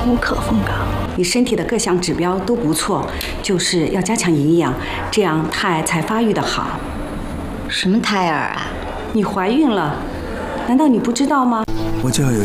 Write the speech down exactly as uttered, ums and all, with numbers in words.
无可奉告。 你身体的各项指标都不错，就是要加强营养，这样胎儿才发育得好。 什么胎儿啊？ 你怀孕了，难道你不知道吗？ 我就要有